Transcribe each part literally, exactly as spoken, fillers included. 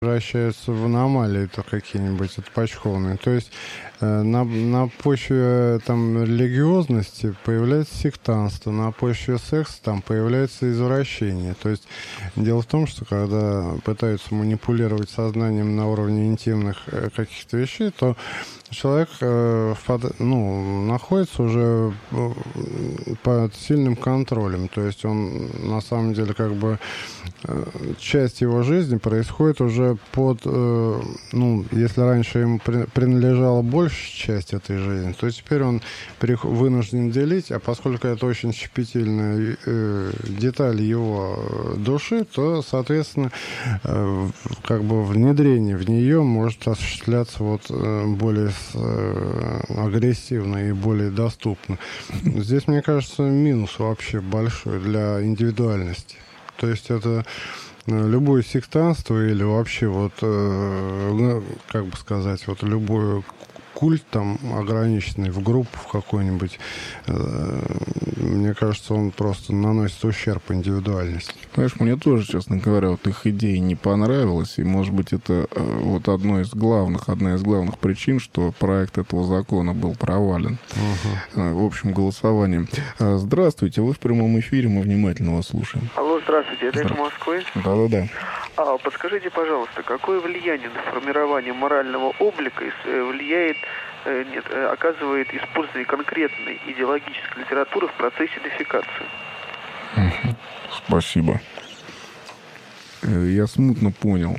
превращаются в аномалии-то какие-нибудь отпочкованные. То есть э, на, на почве там религиозности появляется сектантство, на почве секса там появляется извращение. То есть дело в том, что когда пытаются манипулировать сознанием на уровне интимных э, каких-то вещей, то человек э, впад... ну, находится уже под сильным контролем. То есть он на самом деле как бы э, часть его жизни происходит уже под, э, ну, если раньше ему при, принадлежала большая часть этой жизни, то теперь он перех... вынужден делить, а поскольку это очень щепетильная э, деталь его души, то, соответственно, э, как бы внедрение в нее может осуществляться вот э, более э, агрессивно и более доступно. Здесь, мне кажется, минус вообще большой для индивидуальности. То есть это любое сектантство или вообще вот, э, как бы сказать, вот любой культ там ограниченный в группу в какой-нибудь, э, мне кажется, он просто наносит ущерб индивидуальности. Знаешь, мне тоже, честно говоря, вот их идея не понравилась, и, может быть, это э, вот одно из главных, одна из главных причин, что проект этого закона был провален uh-huh. э, в общем голосовании. Э, здравствуйте, вы в прямом эфире, мы внимательно вас слушаем. Алло, здравствуйте, это из Москвы? Да-да-да. А, подскажите, пожалуйста, какое влияние на формирование морального облика влияет, э, нет, оказывает использование конкретной идеологической литературы в процессе дефекации? Uh-huh. Спасибо. Я смутно понял.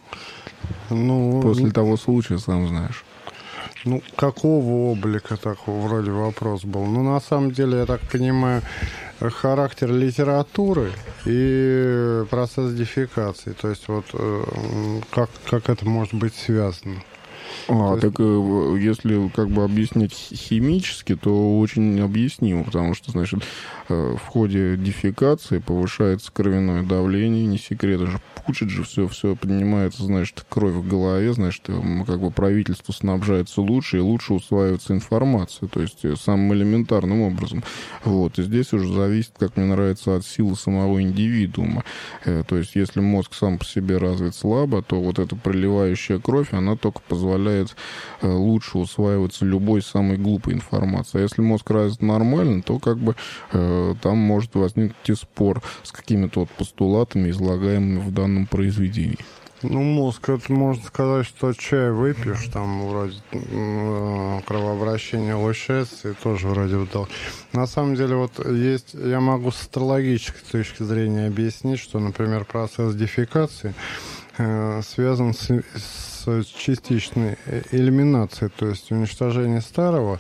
Ну, После того случая, сам знаешь. Ну, какого облика, так вроде вопрос был. Ну, на самом деле, я так понимаю, характер литературы и процесс дефекации. То есть, вот как, как это может быть связано? А, так если как бы объяснить химически, то очень объяснимо, потому что, значит, в ходе дефекации повышается кровяное давление, не секрет, же пучит же все, все поднимается, значит, кровь в голове, значит, как бы правительство снабжается лучше, и лучше усваивается информация, то есть самым элементарным образом. Вот, и здесь уже зависит, как мне нравится, от силы самого индивидуума. То есть если мозг сам по себе развит слабо, то вот эта проливающая кровь, она только позволяет лучше усваиваться любой самой глупой информации. А если мозг развит нормально, то как бы э, там может возникнуть и спор с какими-то вот постулатами, излагаемыми в данном произведении. Ну, мозг, это можно сказать, что чай выпьешь, там вроде э, кровообращение улучшается, и тоже вроде вдал. На самом деле, вот есть, я могу с астрологической точки зрения объяснить, что, например, процесс дефекации э, связан с, с частичной элиминацией, то есть уничтожение старого.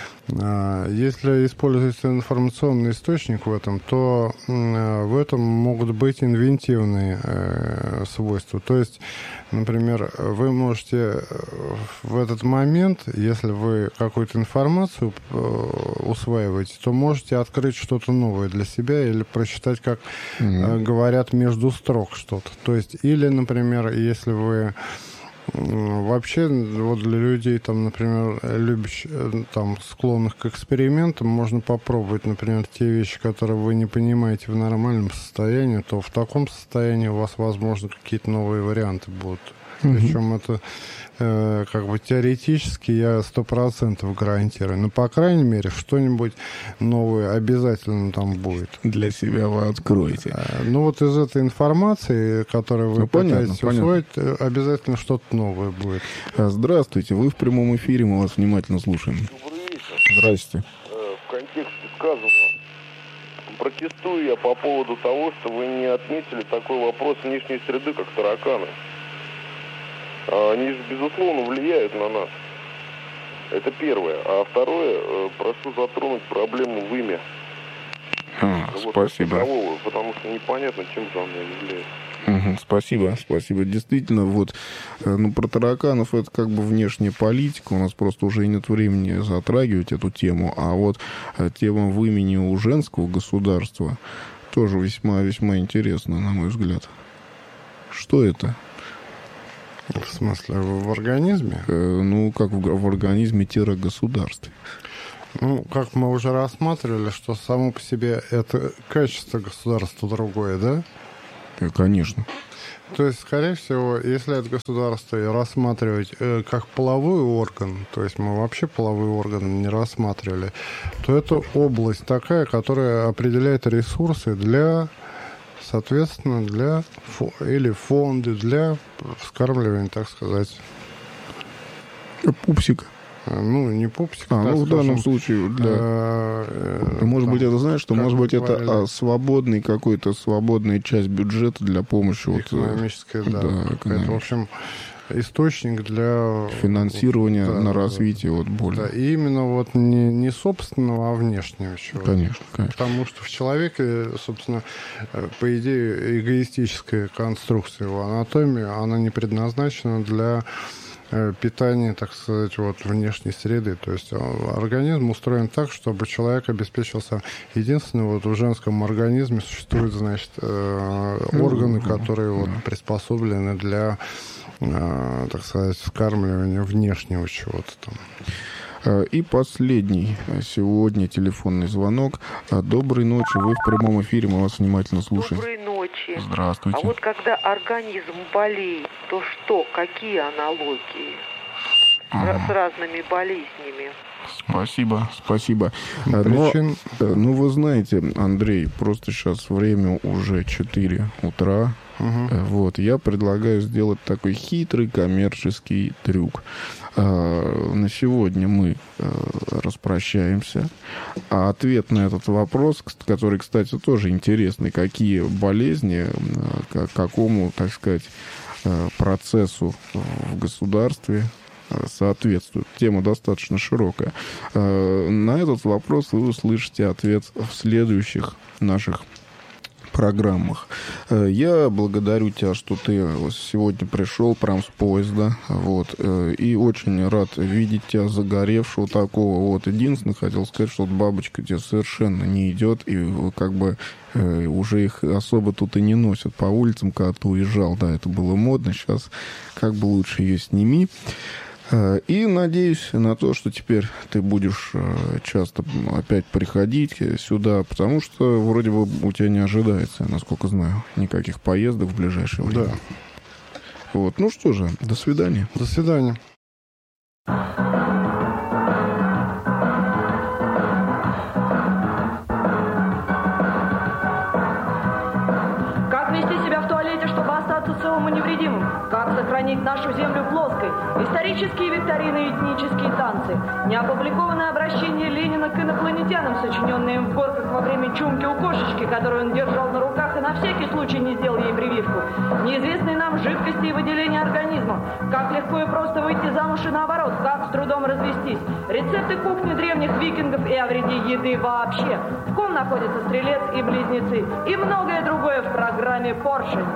Если используется информационный источник в этом, то в этом могут быть инвентивные свойства. То есть, например, вы можете в этот момент, если вы какую-то информацию усваиваете, то можете открыть что-то новое для себя или прочитать, как mm-hmm. говорят, между строк что-то. То есть, или, например, если вы вообще, вот для людей, там, например, любящих, там, склонных к экспериментам, можно попробовать, например, те вещи, которые вы не понимаете в нормальном состоянии, то в таком состоянии у вас, возможно, какие-то новые варианты будут. Mm-hmm. Причем это э, как бы теоретически я сто процентов гарантирую. Но, по крайней мере, что-нибудь новое обязательно там будет. Для себя вы откроете. Э, ну, вот из этой информации, которую вы ну, пытаетесь понятно, усвоить, понятно. Обязательно что-то новое будет. Здравствуйте, вы в прямом эфире, мы вас внимательно слушаем. Добрый вечер. Здрасте. В контексте сказанного протестую я по поводу того, что вы не отметили такой вопрос внешней среды, как тараканы. Они же, безусловно, влияют на нас. Это первое. А второе, прошу затронуть проблему вымя. А, вот спасибо. Такового, потому что непонятно, чем же она является. Угу, спасибо, спасибо. Действительно, вот, ну, про тараканов это как бы внешняя политика, у нас просто уже нет времени затрагивать эту тему, а вот тема вымени у женского государства тоже весьма-весьма интересна, на мой взгляд. Что это? В смысле, в организме? Э, ну, как в, в организме-государстве. Ну, как мы уже рассматривали, что само по себе это качество государства другое, да? Да, конечно. То есть, скорее всего, если это государство рассматривать э, как половой орган, то есть мы вообще половой орган не рассматривали, то это область такая, которая определяет ресурсы для, соответственно, для фо- или фонды для вскармливания, так сказать. Пупсика. Ну, не пупсик. А, ну, в данном скажем, случае, для... э, может там, быть, это, знаешь, что, может быть, это говорили, а, свободный какой-то, свободная часть бюджета для помощи... экономическая, вот, да. да, Это, экономическая. в общем, источник для... Финансирования да, на да, развитие да. вот боли. Да, и именно вот не, не собственного, а внешнего чего-то. Конечно, конечно. Потому что в человеке, собственно, по идее, эгоистическая конструкция его анатомии, она не предназначена для питание, так сказать, вот внешней среды. То есть организм устроен так, чтобы человек обеспечился. Единственное, вот в женском организме существуют, значит, органы, которые вот приспособлены для, так сказать, вскармливания внешнего чего-то там. И последний сегодня телефонный звонок. Доброй ночи, вы в прямом эфире, мы вас внимательно слушаем. Доброй ночи. Здравствуйте. А вот когда организм болеет, то что, какие аналогии mm. с разными болезнями? Спасибо, спасибо. Но, Причин... ну, вы знаете, Андрей, просто сейчас время уже четыре утра. Угу. Вот, я предлагаю сделать такой хитрый коммерческий трюк. На сегодня мы распрощаемся. А ответ на этот вопрос, который, кстати, тоже интересный, какие болезни, к какому, так сказать, процессу в государстве соответствует. Тема достаточно широкая. На этот вопрос вы услышите ответ в следующих наших программах. Я благодарю тебя, что ты сегодня пришел прям с поезда, вот, и очень рад видеть тебя загоревшего такого. Вот, единственное, хотел сказать, что вот бабочка тебе совершенно не идет, и как бы уже их особо тут и не носят по улицам, когда ты уезжал, да, это было модно, сейчас как бы лучше ее сними. И надеюсь на то, что теперь ты будешь часто опять приходить сюда, потому что вроде бы у тебя не ожидается, насколько знаю, никаких поездок в ближайшее время. Да. Вот. Ну что же, до свидания. До свидания. Как вести себя в туалете, чтобы остаться целым и невредимым? Как сохранить нашу землю плоской? Исторические викторины и этнические танцы. Неопубликованное обращение Ленина к инопланетянам, сочиненное им в горках во время чумки у кошечки, которую он держал на руках и на всякий случай не сделал ей прививку. Неизвестные нам жидкости и выделения организма. Как легко и просто выйти замуж и наоборот. Как с трудом развестись. Рецепты кухни древних викингов и о вреде еды вообще. В ком находятся стрелец и близнецы. И многое другое в программе «Поршень».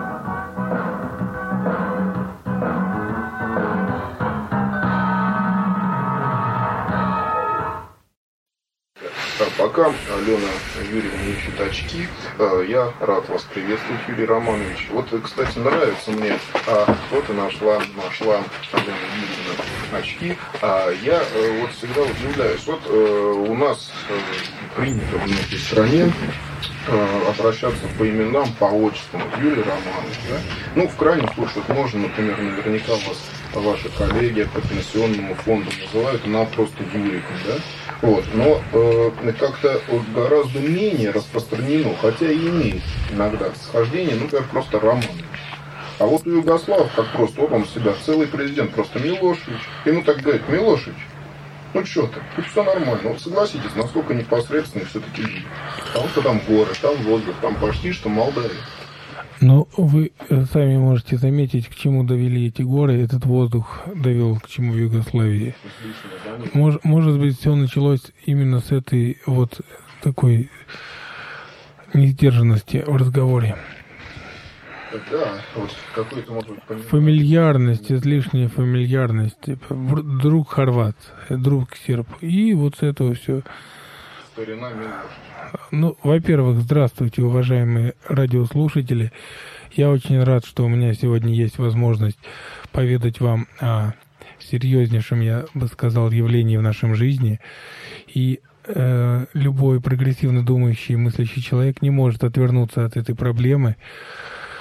Пока Алена Юрьевна ищет очки, я рад вас приветствовать, Юрий Романович. Вот, кстати, нравится мне, вот и нашла, нашла Алена Юрьевна очки. Я вот всегда удивляюсь, вот у нас принято в нашей стране обращаться по именам, по отчествам. Юрий Романович, да? Ну, в крайнем случае, вот можно, например, наверняка вас ваши коллеги по пенсионному фонду называют, она просто Юриком, да? Вот, но э, как-то гораздо менее распространено, хотя и имеет иногда схождение, ну, как просто Романович. А вот у Югослава, как просто, вот он себя, целый президент, просто Милошевич. Ему так говорят, Милошевич, ну что ты, тут все нормально. Вот согласитесь, насколько непосредственно все-таки люди. Потому что там горы, там воздух, там почти что Молдавия. Ну, вы сами можете заметить, к чему довели эти горы. Этот воздух довел к чему в Югославии. Мож, может быть, все началось именно с этой вот такой несдержанности в разговоре. Да, вот какой-то, может быть, понимание. Фамильярность, излишняя фамильярность. Друг хорват, друг серб. И вот с этого все. Старина Милошевич. Ну, во-первых, здравствуйте, уважаемые радиослушатели. Я очень рад, что у меня сегодня есть возможность поведать вам о серьезнейшем, я бы сказал, явлении в нашей жизни. И э, любой прогрессивно думающий, мыслящий человек не может отвернуться от этой проблемы.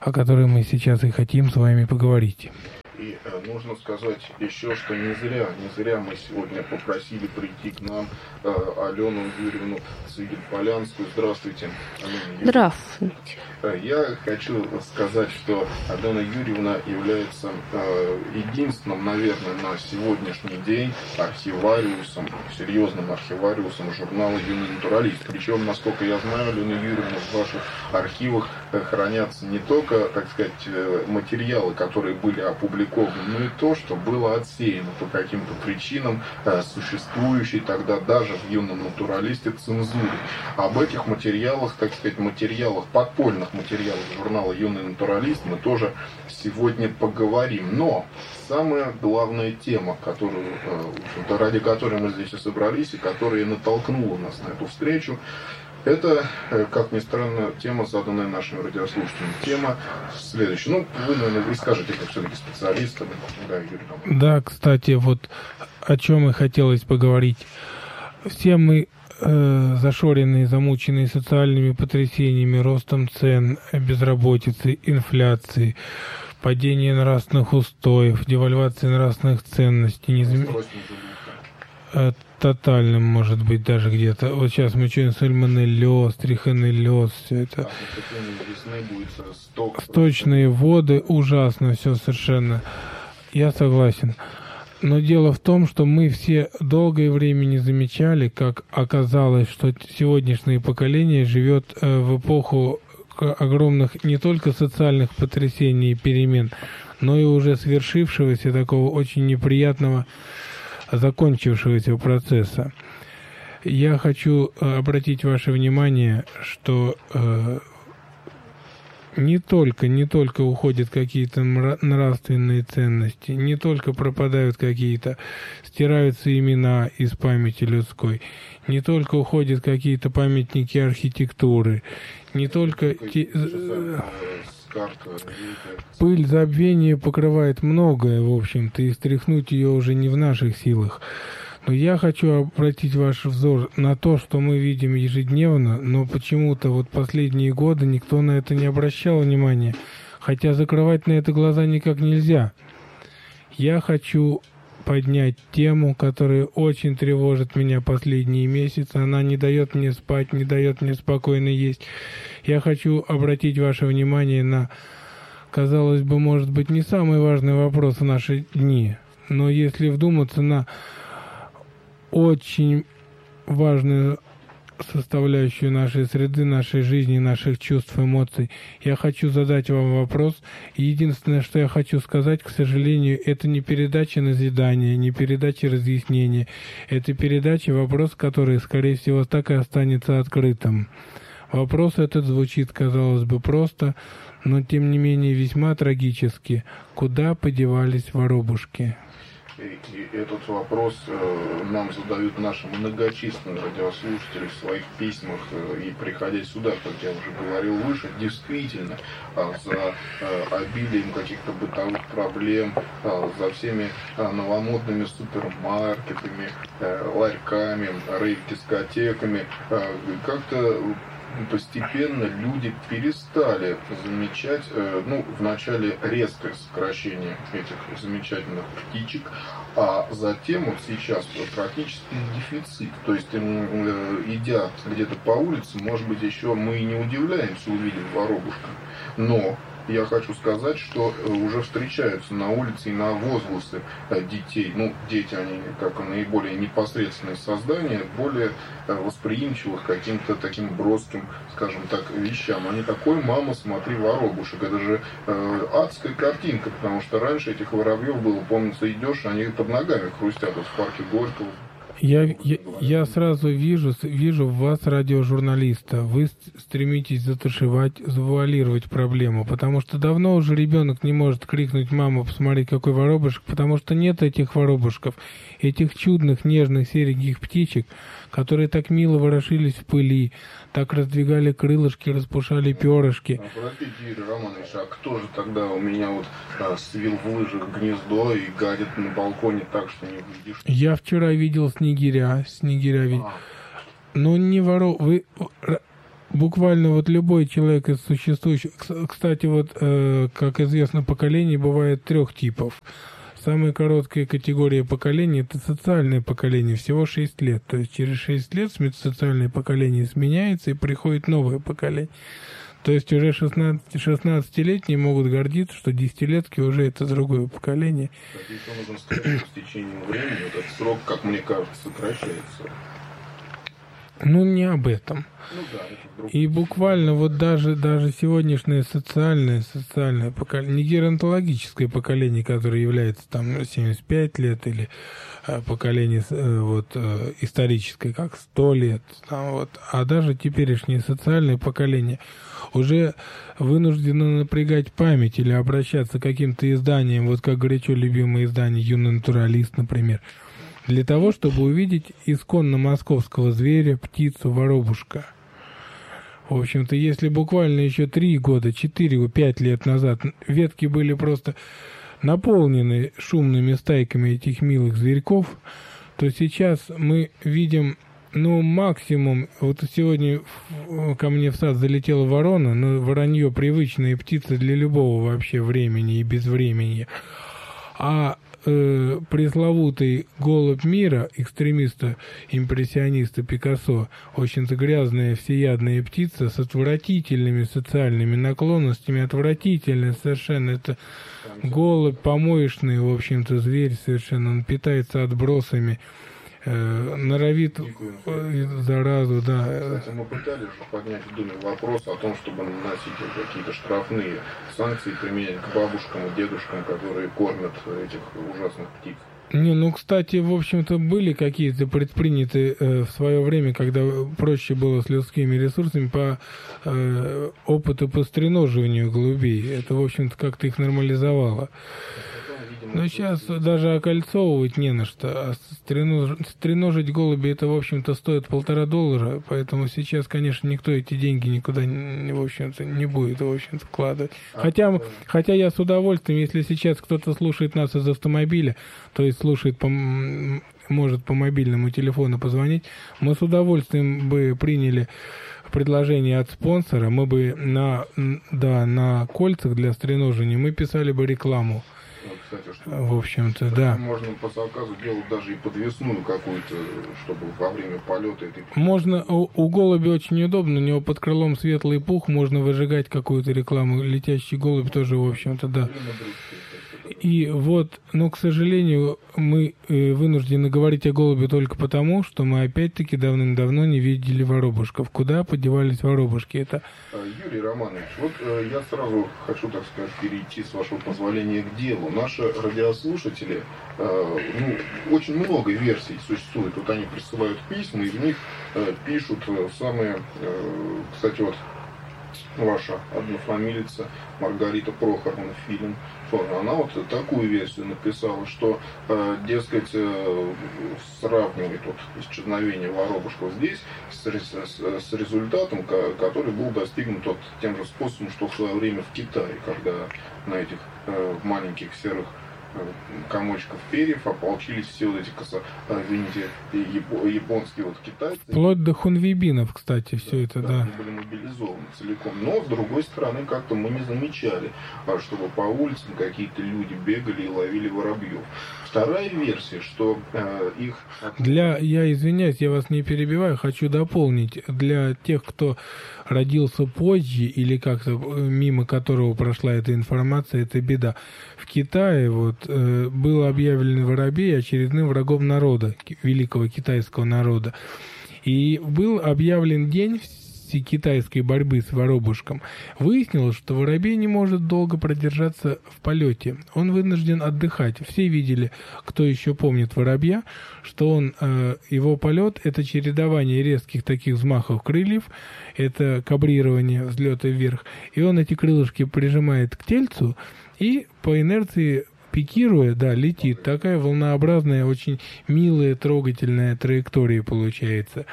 о которой мы сейчас и хотим с вами поговорить. И э, нужно сказать еще, что не зря, не зря мы сегодня попросили прийти к нам э, Алену Юрьевну Цигель-Полянскую. Здравствуйте, Алена Юрьевна. Здравствуйте. Э, я хочу сказать, что Алена Юрьевна является э, единственным, наверное, на сегодняшний день архивариусом, серьезным архивариусом журнала «Юный натуралист». Причем, насколько я знаю, Алена Юрьевна, в ваших архивах э, хранятся не только, так сказать, э, материалы, которые были опубликованы, но и то, что было отсеяно по каким-то причинам, э, существующей тогда даже в «Юном натуралисте» цензуре. Об этих материалах, так сказать, материалах, подпольных материалах журнала «Юный натуралист» мы тоже сегодня поговорим. Но самая главная тема, которую, э, в общем-то, ради которой мы здесь и собрались, и которая натолкнула нас на эту встречу, это, как ни странно, тема, заданная нашими радиослушателями. Тема следующая. Ну, вы, наверное, вы скажете, как все-таки специалисты. Да, Юрий. Да, кстати, вот о чем и хотелось поговорить. Все мы э, зашоренные, замученные социальными потрясениями, ростом цен, безработицей, инфляцией, падением нравственных устоев, девальвацией нравственных ценностей, незам... тотальным, может быть, даже где-то. Вот сейчас мы чуем сальмонеллез, трихонеллез, все это. Сточные воды, ужасно все совершенно. Я согласен. Но дело в том, что мы все долгое время не замечали, как оказалось, что сегодняшнее поколение живет в эпоху огромных не только социальных потрясений и перемен, но и уже свершившегося такого очень неприятного закончившегося процесса. Я хочу обратить ваше внимание, что э, не только, не только уходят какие-то нравственные ценности, не только пропадают какие-то, стираются имена из памяти людской, не только уходят какие-то памятники архитектуры, не только... Те, пыль забвения покрывает многое, в общем-то, и стряхнуть ее уже не в наших силах. Но я хочу обратить ваш взор на то, что мы видим ежедневно, но почему-то вот последние годы никто на это не обращал внимания, хотя закрывать на это глаза никак нельзя. Я хочу поднять тему, которая очень тревожит меня последние месяцы. Она не дает мне спать, не дает мне спокойно есть. Я хочу обратить ваше внимание на, казалось бы, может быть, не самый важный вопрос в наши дни, но если вдуматься, на очень важную составляющую нашей среды, нашей жизни, наших чувств, эмоций. Я хочу задать вам вопрос. Единственное, что я хочу сказать, к сожалению, это не передача назидания, не передача разъяснения. Это передача, вопрос, который, скорее всего, так и останется открытым. Вопрос этот звучит, казалось бы, просто, но, тем не менее, весьма трагически. Куда подевались воробушки? И, и этот вопрос э, нам задают наши многочисленные радиослушатели в своих письмах э, и приходя сюда, как я уже говорил выше, действительно э, за э, обилием каких-то бытовых проблем, э, за всеми э, новомодными супермаркетами, э, ларьками, рейв-дискотеками, э, как-то постепенно люди перестали замечать, э, ну, вначале резкое сокращение этих замечательных птичек, а затем вот сейчас практически дефицит. То есть, э, идя где-то по улице, может быть, еще мы и не удивляемся, увидев воробушка, но я хочу сказать, что уже встречаются на улице и на возгласы детей. Ну, дети, они как наиболее непосредственные создания, более восприимчивых к каким-то таким броским, скажем так, вещам. Они такой: мама, смотри, воробушек. Это же э, адская картинка, потому что раньше этих воробьев было, помнится, идешь, они под ногами хрустят вот в парке Горького. Я, я, я сразу вижу, вижу в вас радиожурналиста. Вы стремитесь затушевать, завуалировать проблему, потому что давно уже ребенок не может крикнуть: мама, посмотри, какой воробушек, потому что нет этих воробушков, этих чудных, нежных, сереньких птичек, которые так мило ворошились в пыли, так раздвигали крылышки, распушали перышки. А, простите, Юрий Романович, а кто же тогда у меня вот а, свил в лыжах гнездо и гадит на балконе так, что не видишь? Я вчера видел снегиря, снегиря видел. А. Но не воров... Вы буквально вот любой человек из существующих... Кстати, вот, э, как известно, поколений бывает трех типов. Самая короткая категория поколений – это социальное поколение, всего шесть лет. То есть через шесть лет социальное поколение сменяется и приходит новое поколение. То есть уже шестнадцатилетние могут гордиться, что десятилетки уже это другое поколение. Так, еще нужно сказать, что с течением времени этот срок, как мне кажется, сокращается. Ну, не об этом. Ну, да, это вдруг... И буквально вот даже, даже сегодняшнее социальное, социальное поколение, не геронтологическое поколение, которое является там семьдесят пять лет, или а, поколение а, вот, а, историческое, как сто лет, там, вот, а даже теперешнее социальное поколение уже вынуждено напрягать память или обращаться к каким-то изданиям, вот как горячо любимое издание «Юный натуралист», например, для того, чтобы увидеть исконно московского зверя, птицу, воробушка. В общем-то, если буквально еще три года, четыре, пять лет назад ветки были просто наполнены шумными стайками этих милых зверьков, то сейчас мы видим, ну, максимум... Вот сегодня ко мне в сад залетела ворона, но воронье привычная птица для любого вообще времени и безвремени. А э, пресловутый голубь мира, экстремиста, импрессиониста Пикассо, в общем-то грязная всеядная птица с отвратительными социальными наклонностями, отвратительная совершенно, это голубь помоечный, в общем-то, зверь совершенно, он питается отбросами, э, норовит э, заразу, да. Кстати, мы пытались же поднять в Думе вопрос о том, чтобы наносить какие-то штрафные санкции, применять к бабушкам и дедушкам, которые кормят этих ужасных птиц. Не, ну, кстати, в общем-то, были какие-то предприняты э, в свое время, когда проще было с людскими ресурсами, по э, опыту по стреноживанию голубей. Это, в общем-то, как-то их нормализовало. Но сейчас даже окольцовывать не на что. А стренож... стреножить голуби, это, в общем-то, стоит полтора доллара. Поэтому сейчас, конечно, никто эти деньги никуда, в общем-то, не будет, в общем-то, вкладывать. Хотя, хотя я с удовольствием, если сейчас кто-то слушает нас из автомобиля, то есть слушает, по, может по мобильному телефону позвонить, мы с удовольствием бы приняли предложение от спонсора, мы бы на, да, на кольцах для стреножения мы писали бы рекламу. Кстати, что в общем-то, да. Можно по заказу делать даже и подвесную какую-то, чтобы во время полета этой... Можно, у, у голуби очень удобно, у него под крылом светлый пух, можно выжигать какую-то рекламу. Летящий голубь тоже, в общем-то, да. И вот, но, к сожалению, мы э, вынуждены говорить о голубе только потому, что мы опять-таки давным-давно не видели воробушков. Куда подевались воробушки? Это... Юрий Романович, вот э, я сразу хочу, так сказать, перейти, с вашего позволения, к делу. Наши радиослушатели, э, ну, очень много версий существует. Вот они присылают письма, и в них э, пишут э, самые, э, кстати, вот ваша однофамилица Маргарита Прохоровна Филин, она вот такую версию написала, что, э, дескать, э, сравнивает вот исчезновение воробушков здесь с, с, с результатом, который был достигнут вот тем же способом, что в свое время в Китае, когда на этих э, маленьких серых комочков перьев ополчились все вот эти, коса, извините, японские вот китайцы. Вплоть до хунвейбинов, кстати, все да, это, да. да. Они были мобилизованы целиком. Но, с другой стороны, как-то мы не замечали, чтобы по улицам какие-то люди бегали и ловили воробьев. Вторая версия, что э, их... Для, я извиняюсь, я вас не перебиваю, хочу дополнить. Для тех, кто родился позже или как-то мимо которого прошла эта информация, это беда. В Китае вот э, был объявлен воробей очередным врагом народа, великого китайского народа. И был объявлен день китайской борьбы с воробушком. Выяснилось, что воробей не может долго продержаться в полете. Он вынужден отдыхать. Все видели, кто еще помнит воробья, что он, э, его полет — это чередование резких таких взмахов крыльев, это кабрирование, взлеты вверх, и он эти крылышки прижимает к тельцу и по инерции, пикируя, да, летит. Такая волнообразная, очень милая, трогательная траектория получается.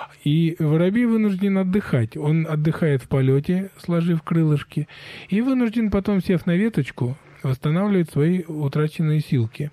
И воробей вынужден отдыхать. Он отдыхает в полете, сложив крылышки, и вынужден потом, сев на веточку, восстанавливать свои утраченные силки.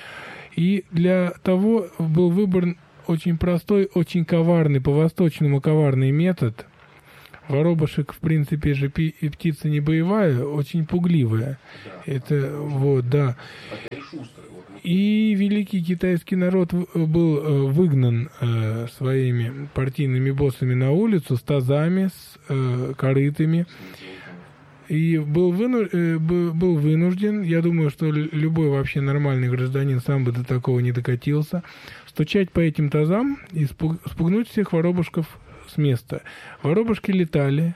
И для того был выбран очень простой, очень коварный, по-восточному коварный метод. Воробушек, в принципе, же пи- и птица не боевая, очень пугливая. Да. Это вот, да. Хотя и шустрый. Вот. И великий китайский народ в- был э, выгнан э, своими партийными боссами на улицу с тазами, с э, корытами. И был, выну, э, был, был вынужден, я думаю, что л- любой вообще нормальный гражданин сам бы до такого не докатился, стучать по этим тазам и спуг- спугнуть всех воробушков с места. Воробушки летали,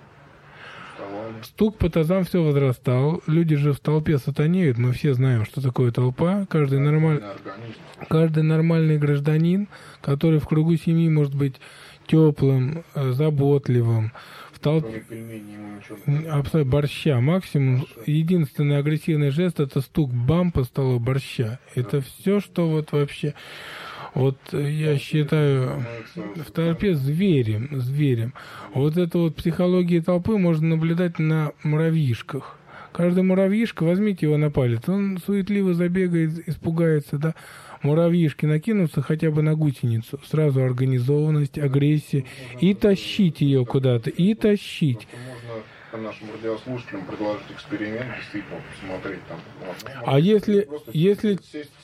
стук по тазам все возрастал, люди же в толпе сатанеют, мы все знаем, что такое толпа, каждый, нормаль... каждый нормальный гражданин, который в кругу семьи может быть теплым, э, заботливым, в толпе абсолютно борща максимум. Единственный агрессивный жест — это стук бам по столу борща. Это все, что вот вообще... Вот я считаю, в толпе зверем, зверем. Вот эту вот психологию толпы можно наблюдать на муравьишках. Каждый муравьишка, возьмите его на палец, он суетливо забегает, испугается, да. Муравьишки накинутся хотя бы на гусеницу. Сразу организованность, агрессия. И тащить ее куда-то, и тащить. Нашим радиослушателям предложить эксперимент, действительно посмотреть там. А если, если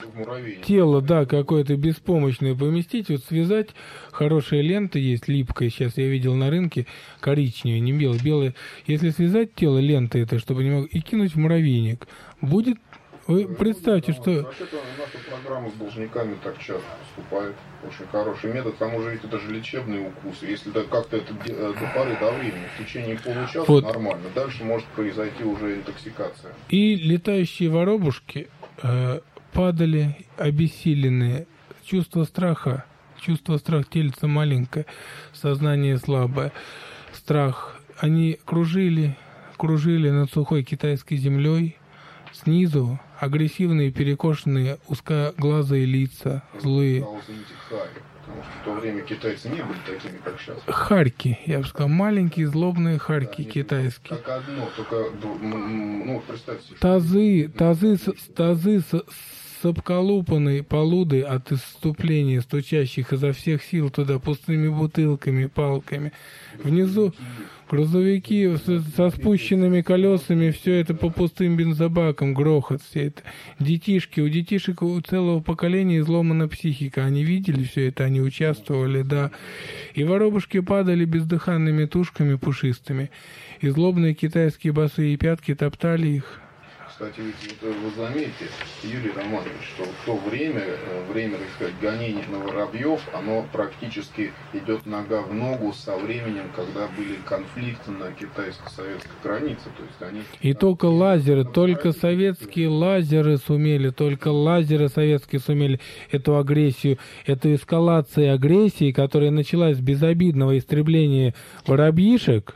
тело, да, какое-то беспомощное поместить, вот связать, хорошая лента есть, липкая, сейчас я видел на рынке, коричневая, не белая, белая. Если связать тело лентой это, чтобы не мог, и кинуть в муравейник, будет... Вы представьте, что... Вообще-то наша программа с должниками так часто поступает. Очень хороший метод. К тому же ведь это же лечебные укусы. Если да, как-то это до поры до времени, в течение получаса вот. Нормально. Дальше может произойти уже интоксикация. И летающие воробушки э, падали обессиленные. Чувство страха. Чувство страха, тельце маленькое, сознание слабое. Страх. Они кружили, кружили над сухой китайской землей. Снизу агрессивные, перекошенные, узкоглазые лица, злые. Потому что в то время китайцы не были такими, как сейчас. Харьки, я бы сказал, маленькие злобные харьки, да, китайские. Как одно, только, ну, представьте. Тазы, тазы, тазы с, с обколупанной полудой от исступления, стучащих изо всех сил туда пустыми бутылками, палками. Внизу грузовики со спущенными колесами, все это по пустым бензобакам, грохот, все это. Детишки, у детишек у целого поколения изломана психика. Они видели все это, они участвовали, да. И воробушки падали бездыханными тушками пушистыми. И злобные китайские босые пятки топтали их. Кстати, ведь вот вы заметите, Юрий Романович, что в то время, время, так сказать, гонений на воробьев, оно практически идет нога в ногу со временем, когда были конфликты на китайско-советской границе. То есть они... И только лазеры, только советские лазеры сумели, только лазеры советские сумели эту агрессию, эту эскалацию агрессии, которая началась с безобидного истребления воробьишек,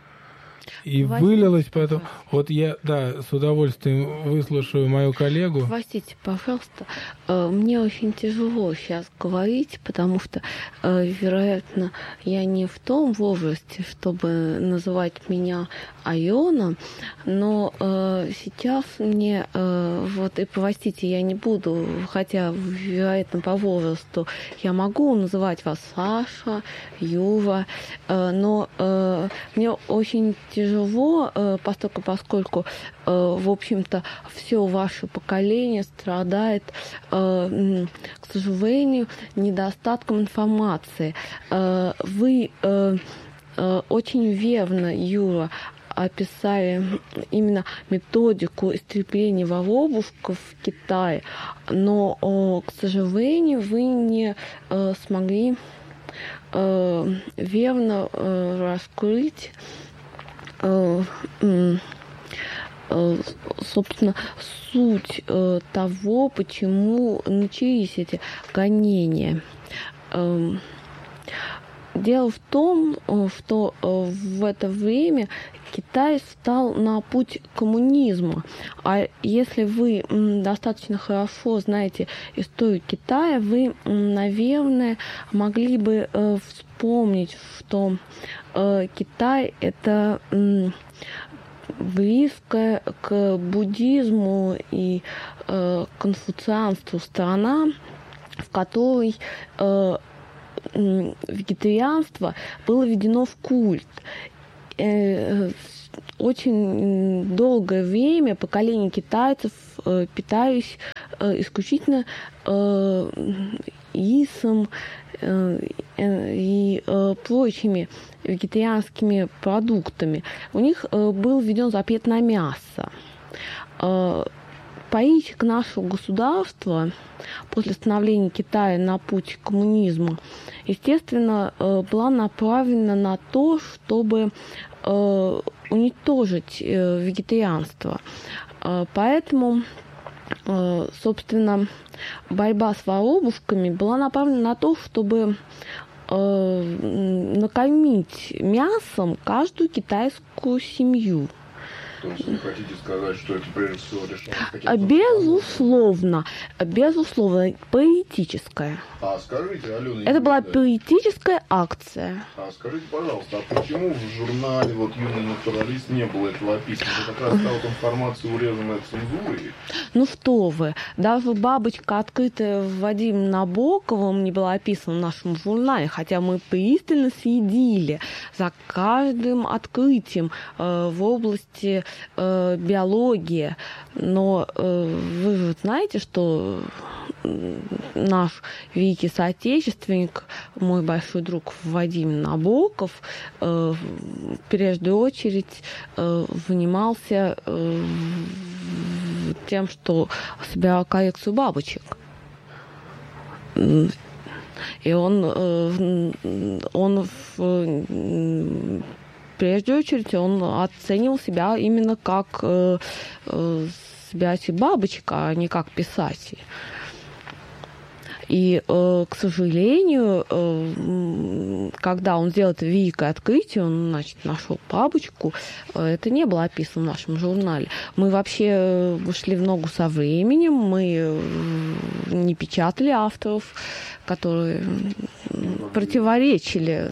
и Василий, вылилось потом... Вот я, да, с удовольствием выслушаю мою коллегу. Простите, пожалуйста, мне очень тяжело сейчас говорить, потому что, вероятно, я не в том возрасте, чтобы называть меня Айона, но сейчас мне, вот, и простите, я не буду, хотя, вероятно, по возрасту я могу называть вас Саша, Юра, но мне очень тяжело, поскольку, поскольку в общем-то, все ваше поколение страдает, к сожалению, недостатком информации. Вы очень верно, Юра, описали именно методику истребления воробушков в Китае, но, к сожалению, вы не смогли верно раскрыть, собственно, суть того, почему начались эти гонения. Дело в том, что в это время Китай встал на путь коммунизма. А если вы достаточно хорошо знаете историю Китая, вы, наверное, могли бы вспомнить, что Китай – это близкая к буддизму и конфуцианству страна, в которой вегетарианство было введено в культ. э, очень долгое время поколение китайцев э, питались э, исключительно э, рисом э, э, и э, прочими вегетарианскими продуктами. У них э, был введен запрет на мясо. Э, политика нашего государства после становления Китая на путь к коммунизму, естественно, э, была направлена на то, чтобы э, уничтожить э, вегетарианство. Э, поэтому, э, собственно, борьба с воробушками была направлена на то, чтобы э, накормить мясом каждую китайскую семью. То есть вы хотите сказать, что это прежде всего решалось каким-то... Безусловно, безусловно, политическая. А скажите, Алена... Это была политическая акция. А скажите, пожалуйста, а почему в журнале вот «Юный натуралист» не было этого описано? Это как раз та вот информация, урезанная цензурой? Ну что вы, даже бабочка, открытая Вадимом Набоковым, не была описана в нашем журнале, хотя мы пристально следили за каждым открытием э, в области э, биологии. Но э, вы же знаете, что наш великий соотечественник, мой большой друг Вадим Набоков, э, прежде очередь э, занимался э, тем, что собирал коллекцию бабочек. И он, э, он в, прежде очередь он оценивал себя именно как э, э, собиратель бабочек, а не как писатель. И, э, к сожалению, э, когда он сделал это великое открытие, он, значит, нашел бабочку, э, это не было описано в нашем журнале. Мы вообще вышли в ногу со временем, мы э, не печатали авторов, которые ну, противоречили.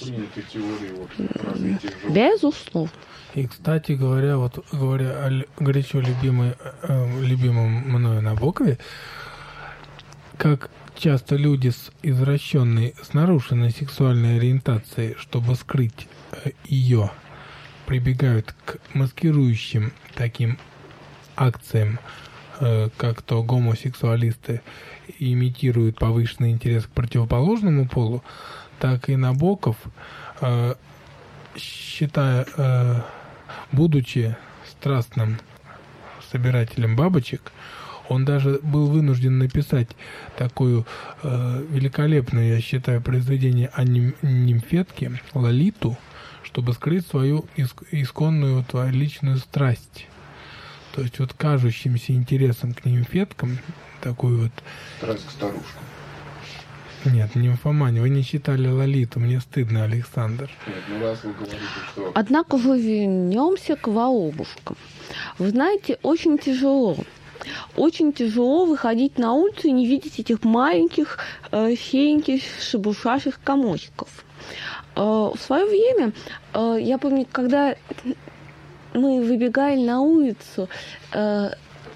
Безусловно. И, кстати говоря, вот говоря о горячо любимой, э, любимом мною Набокове, как часто люди с извращенной, с нарушенной сексуальной ориентацией, чтобы скрыть э, ее, прибегают к маскирующим таким акциям, э, как то гомосексуалисты имитируют повышенный интерес к противоположному полу, так и Набоков, э, считая, э, будучи страстным собирателем бабочек, он даже был вынужден написать такую э, великолепную, я считаю, произведение о ним, нимфетке, Лолиту, чтобы скрыть свою иск, исконную твою личную страсть. То есть вот кажущимся интересом к нимфеткам, такую вот... Страсть к старушкам. Нет, нимфомания. Вы не читали Лолиту, мне стыдно, Александр. Нет, ну раз вы говорите, что... Однако вы вернемся к воробушкам. Вы знаете, очень тяжело. Очень тяжело выходить на улицу и не видеть этих маленьких, э, сереньких, шебуршащих комочков. Э, в свое время, э, я помню, когда мы выбегали на улицу, э,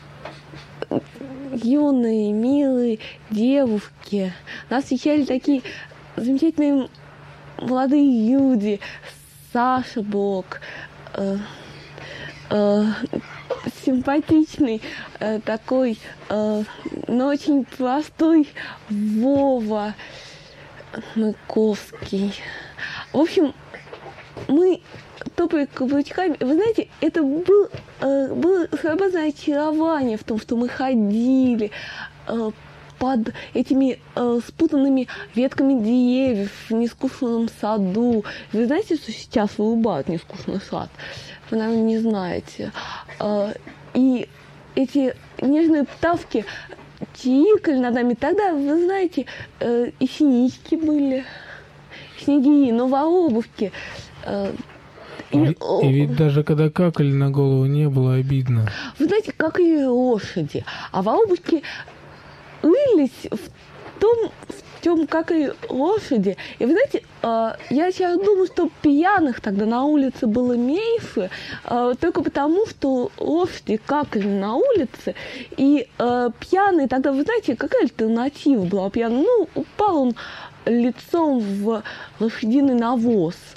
юные, милые девушки, нас встречали такие замечательные молодые люди, Саша Блок, э, э, симпатичный э, такой, э, но очень простой Вова Мыковский. В общем, мы топали каблучками. Вы знаете, это был, э, было своеобразное очарование в том, что мы ходили э, под этими э, спутанными ветками деревьев в нескучном саду. Вы знаете, что сейчас вырубают нескучный сад? Вы, наверное, не знаете. И эти нежные птавки чирикали над нами. Тогда, вы знаете, и синички были, снеги, но воробушки. И, и ведь даже когда какали на голову, не было обидно. Вы знаете, как и лошади. А воробушки рылись в том, в чем, как и лошади. И вы знаете, я сейчас думаю, что пьяных тогда на улице было меньше, только потому, что лошади какали на улице, и пьяный тогда, вы знаете, какая альтернатива была пьяным? Ну, упал он лицом в лошадиный навоз, в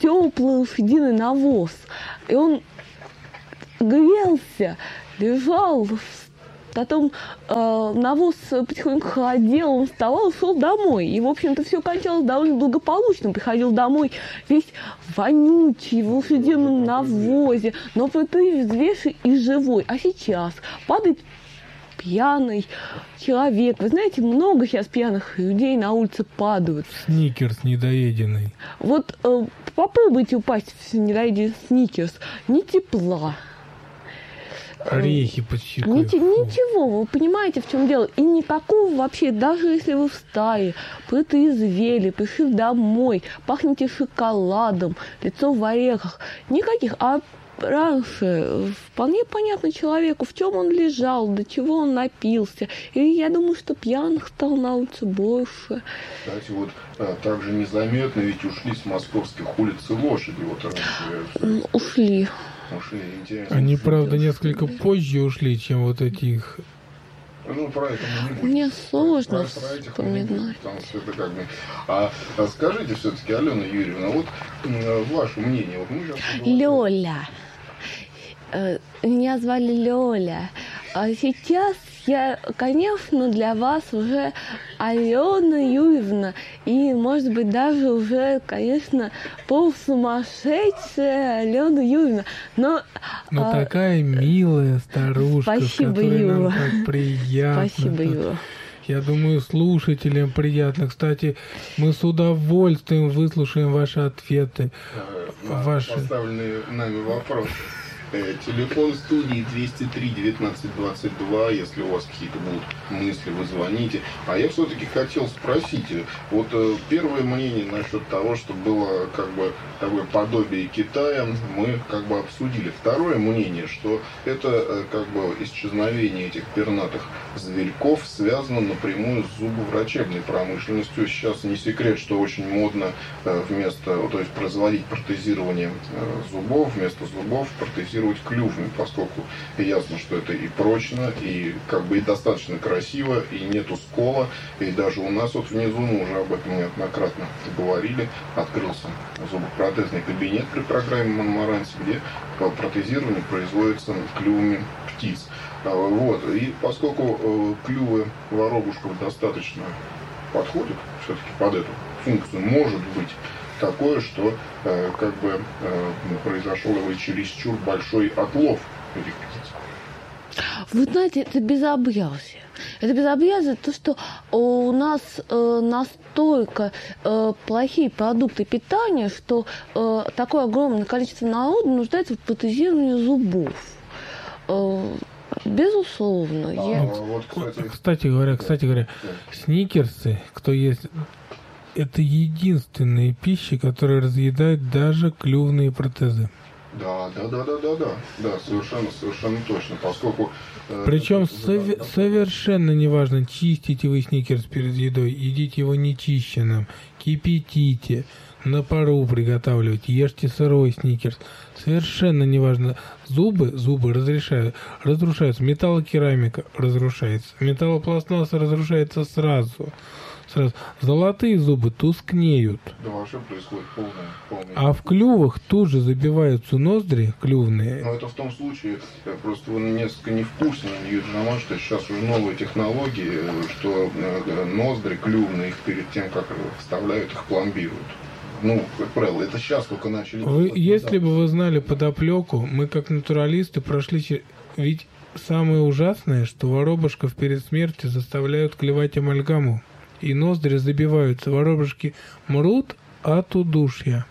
теплый лошадиный навоз. И он грелся, лежал, потом э, навоз потихоньку холодел, он вставал и шел домой. И, в общем-то, все кончалось довольно благополучно. Приходил домой весь вонючий, в лошадином навозе, но ты взвешенный и живой. А сейчас падает пьяный человек. Вы знаете, много сейчас пьяных людей на улице падают. Сникерс недоеденный. Вот э, попробуйте упасть в недоеденный сникерс. Ни тепла. Орехи подщипывают. Ничего, вы понимаете, в чем дело. И никакого вообще, даже если вы встали, протрезвели, пришли домой, пахнете шоколадом, лицо в орехах, никаких. А раньше вполне понятно человеку, в чем он лежал, до чего он напился. И я думаю, что пьяных стало на улице больше. Кстати, вот а, также незаметно ведь ушли с московских улиц и лошади. Вот раньше. Ушли. Ушли, интересно. Они, правда, несколько позже ушли, чем вот эти их. Ну, про это мы не будем. Мне сложно про, про этих вспоминать. Будем, потому что это как бы... а, а скажите все-таки, Алена Юрьевна, вот м, ваше мнение. Вот мы сейчас... Лёля. Меня звали Лёля. А сейчас я, конечно, для вас уже Алена Юрьевна. И, может быть, даже уже, конечно, полусумасшедшая Алена Юрьевна. Но, Но а... такая милая старушка, Спасибо, с которой Юра. нам так приятно. Спасибо, Юра. Я думаю, слушателям приятно. Кстати, мы с удовольствием выслушаем ваши ответы. На ваши... поставленные нами вопросы. Телефон студии двести три девятнадцать двадцать два, если у вас какие-то будут мысли, вы звоните. А я все-таки хотел спросить, вот первое мнение насчет того, что было как бы такое подобие Китая, мы как бы обсудили. Второе мнение, что это как бы исчезновение этих пернатых зверьков связано напрямую с зубоврачебной промышленностью. Сейчас не секрет, что очень модно вместо, то есть производить протезирование зубов, вместо зубов протезировать клювами, поскольку ясно, что это и прочно, и как бы и достаточно красиво, и нету скола, и даже у нас вот внизу, мы уже об этом неоднократно говорили, открылся зубопротезный кабинет при программе Монмаранси, где протезирование производится клювами птиц. Вот. И поскольку клювы воробушков достаточно подходят все-таки под эту функцию, может быть такое, что э, как бы э, произошел его чересчур большой отлов этих птиц. Вы знаете, это безобразие. Это безобразие, то, что у нас э, настолько э, плохие продукты питания, что э, такое огромное количество народа нуждается в протезировании зубов. Э, безусловно. А, я... вот, кстати... кстати говоря, кстати говоря, сникерсы, кто есть... Это единственная пища, которая разъедает даже клювные протезы. Да, да, да, да, да, да, да, совершенно, совершенно точно, поскольку... Э, Причем это, сов- да, совершенно неважно, чистите вы сникерс перед едой, едите его нечищенным, кипятите, на пару приготавливайте, ешьте сырой сникерс. Совершенно неважно. Зубы, зубы разрешают, разрушаются, металлокерамика разрушается, металлопластмасса разрушается сразу. Сразу. Золотые зубы тускнеют. Да, вообще происходит полное, полное. А в клювах тут же забиваются ноздри клювные. Но это в том случае, просто вы несколько не в курсе, Юрий Роман, что сейчас уже новые технологии, что ноздри клювные, их перед тем, как вставляют, их пломбируют. Ну, как правило, это сейчас только начали... Вы, если бы вы знали подоплеку, мы как натуралисты прошли... Ведь самое ужасное, что воробушков перед смертью заставляют клевать амальгаму. И ноздри забиваются, воробушки мрут от удушья.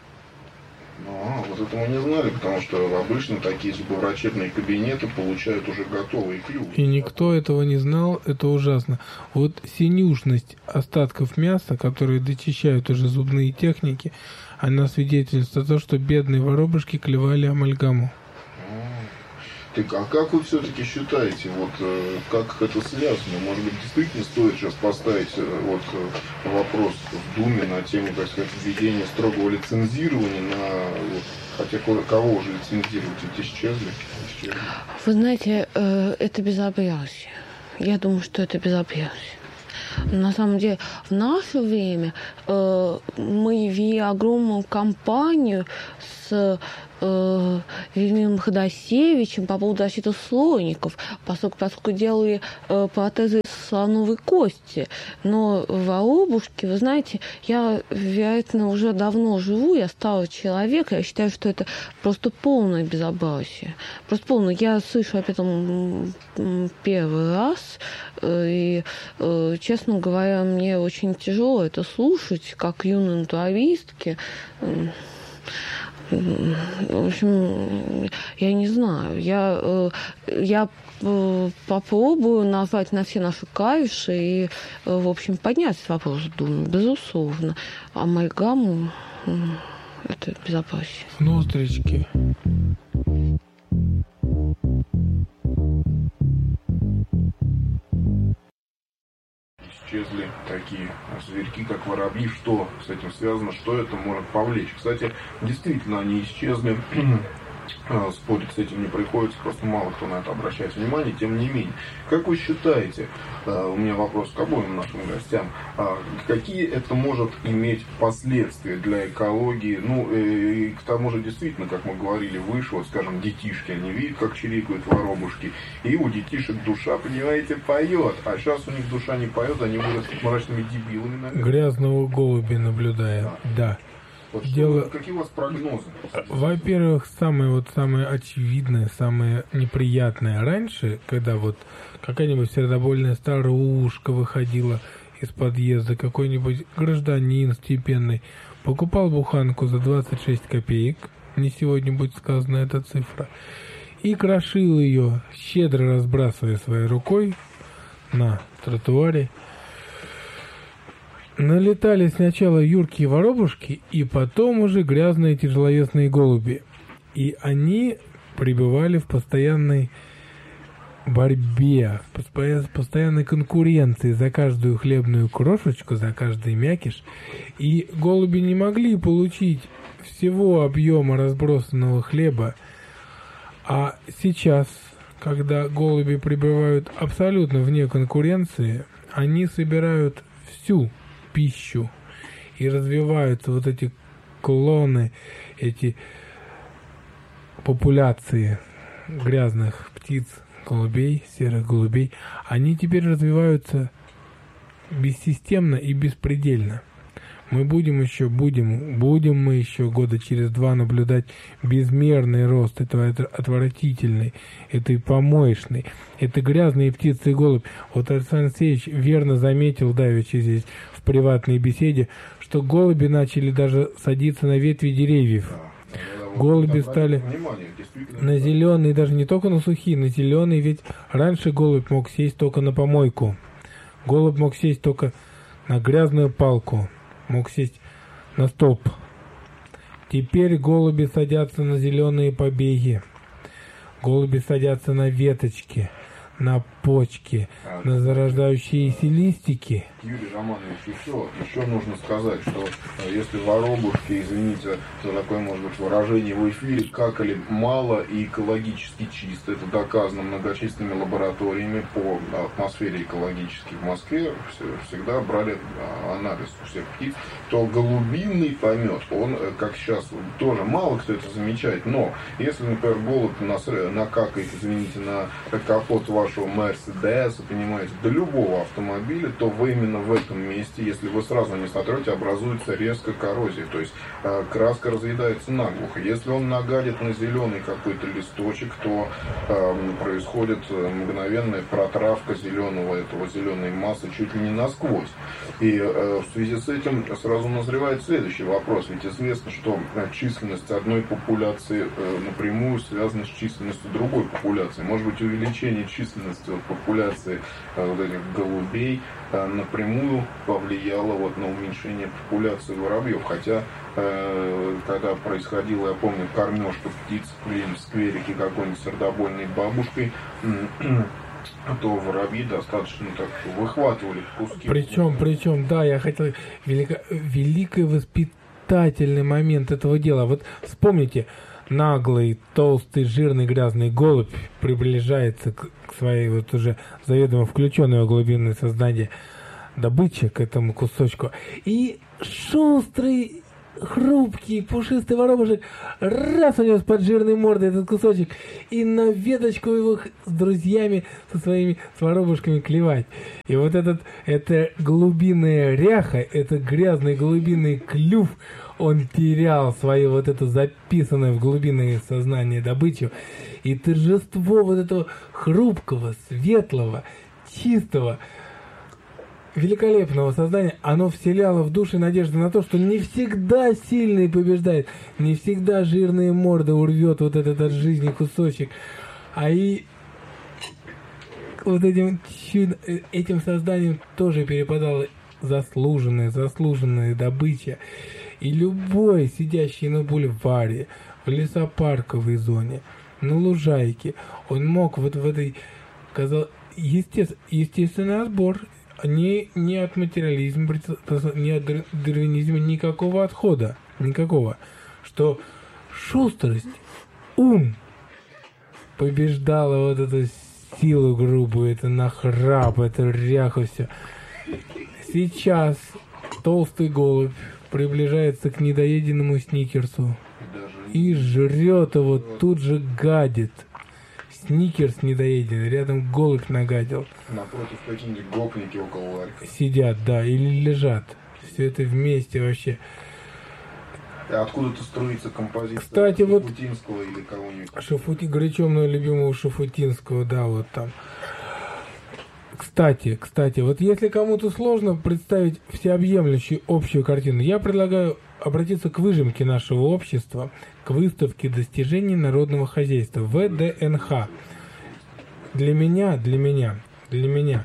А, вот это мы не знали, потому что обычно такие зубоврачебные кабинеты получают уже готовые клювы. И никто этого не знал, это ужасно. Вот синюшность остатков мяса, которые дочищают уже зубные техники, она свидетельствует о том, что бедные воробушки клевали амальгаму. Так, а как вы все-таки считаете, вот как это связано? Может быть, действительно стоит сейчас поставить вот вопрос в Думе на тему, так сказать, введения строгого лицензирования на вот, хотя кого уже лицензировать, ведь исчезли, исчезли. Вы знаете, это безобразие. Я думаю, что это безобразие. На самом деле, в наше время э, мы вели огромную кампанию с э, Вильмином Ходосевичем по поводу защиты слоников, поскольку, поскольку делали э, протезы из слоновой кости. Но в Воробушке, вы знаете, я, вероятно, уже давно живу, я старый человек, я считаю, что это просто полное безобразие. Просто полное. Я слышу об этом первый раз, и, э, честно говоря, мне очень тяжело это слушать, как юной натуралистке. В общем, я не знаю. Я, я попробую назвать на все наши клавиши и, в общем, поднять этот вопрос, думаю, безусловно. Амальгаму – это безопаснее. Ноздрички. Исчезли такие зверьки, как воробьи. Что с этим связано, что это может повлечь? Кстати, действительно, они исчезли. Спорить с этим не приходится, просто мало кто на это обращает внимание. Тем не менее, как вы считаете, у меня вопрос к обоим нашим гостям, какие это может иметь последствия для экологии? Ну, и к тому же, действительно, как мы говорили выше, вот, скажем, детишки, они видят, как чирикают воробушки, и у детишек душа, понимаете, поет, а сейчас у них душа не поет, они вырастут мрачными дебилами, наверное. Грязного голубя наблюдаем, да. Вот Дело... что, какие у вас прогнозы? Во-первых, самое вот самое очевидное, самое неприятное раньше, когда вот какая-нибудь сердобольная старушка выходила из подъезда, какой-нибудь гражданин степенный покупал буханку за двадцать шесть копеек, не сегодня будет сказана эта цифра, и крошил ее, щедро разбрасывая своей рукой на тротуаре. Налетали сначала юркие воробушки, и потом уже грязные тяжеловесные голуби. И они пребывали в постоянной борьбе, в постоянной конкуренции за каждую хлебную крошечку, за каждый мякиш. И голуби не могли получить всего объема разбросанного хлеба. А сейчас, когда голуби пребывают абсолютно вне конкуренции, они собирают всю пищу, и развиваются вот эти клоны, эти популяции грязных птиц, голубей, серых голубей, они теперь развиваются бессистемно и беспредельно. Мы будем еще, будем, будем мы еще года через два наблюдать безмерный рост этого отвратительной, этой помоечной, этой грязной птицы и голубь. Вот Александр Алексеевич верно заметил давеча здесь в приватной беседе, что голуби начали даже садиться на ветви деревьев. Голуби стали на зеленые, даже не только на сухие, на зеленые, ведь раньше голубь мог сесть только на помойку. Голубь мог сесть только на грязную палку, мог сесть на столб. Теперь голуби садятся на зеленые побеги. Голуби садятся на веточки, на почки, а, на зарождающиеся листики. Юрий Романович, еще, еще нужно сказать, что если воробушки, извините за такое, может быть, выражение в эфире, какали мало и экологически чисто, это доказано многочисленными лабораториями по атмосфере экологической в Москве, всегда брали анализ у всех птиц, то голубиный помет, он, как сейчас, тоже мало кто это замечает, но если, например, голубь накакает, извините, на капот вашего Мерседеса, понимаете, до любого автомобиля, то вы именно в этом месте, если вы сразу не сотрете, образуется резкая коррозия, то есть э, краска разъедается наглухо. Если он нагадит на зеленый какой-то листочек, то э, происходит мгновенная протравка зеленого, этого зеленой массы чуть ли не насквозь. И э, в связи с этим сразу назревает следующий вопрос, ведь известно, что численность одной популяции э, напрямую связана с численностью другой популяции. Может быть, увеличение численности популяции э, вот этих голубей э, напрямую повлияло вот на уменьшение популяции воробьев. Хотя, э, когда происходило, я помню, кормежка птиц в скверике какой-нибудь сердобольной бабушкой, то воробьи достаточно так выхватывали куски. Причем, причем, да, я хотел... Велико, великий воспитательный момент этого дела. Вот вспомните, наглый, толстый, жирный, грязный голубь приближается к, к своей вот уже заведомо включенной в глубинное сознание добыча к этому кусочку. И шустрый, хрупкий, пушистый воробушек раз унес под жирной мордой этот кусочек и на веточку его с друзьями, со своими с воробушками клевать. И вот этот, это глубинная ряха, это грязный глубинный клюв, он терял свою вот эту записанную в глубинное сознание добычу. И торжество вот этого хрупкого, светлого, чистого, великолепного сознания, оно вселяло в души надежду на то, что не всегда сильный побеждает, не всегда жирная морда урвет вот этот от жизни кусочек, а и вот этим, этим созданием тоже перепадала заслуженная, заслуженная добыча. И любой, сидящий на бульваре, в лесопарковой зоне, на лужайке, он мог вот в этой, казалось, естественно, естественный отбор, не, не от материализма, не от дарвинизма, никакого отхода, никакого, что шустрость, ум побеждала вот эту силу грубую, это нахрап, это ряху, все. Сейчас толстый голубь приближается к недоеденному сникерсу и жрет его, тут же гадит. Сникерс недоеденный, рядом голубь нагадил. Напротив какие-нибудь гопники около ларька. Сидят, да, или лежат. Все это вместе вообще. А откуда-то строится композиция Кстати, Шафутинского вот, или кого-нибудь? Шафути, горячо мной любимого Шафутинского, да, вот там. Кстати, кстати, вот если кому-то сложно представить всеобъемлющую общую картину, я предлагаю обратиться к выжимке нашего общества, к выставке достижений народного хозяйства, вэ дэ эн ха. Для меня, для меня, для меня,